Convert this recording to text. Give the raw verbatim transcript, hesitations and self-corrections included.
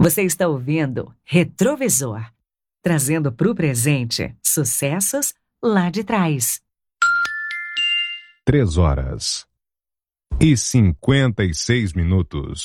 Você está ouvindo Retrovisor, trazendo para o presente sucessos lá de trás. Três horas e cinquenta e seis minutos.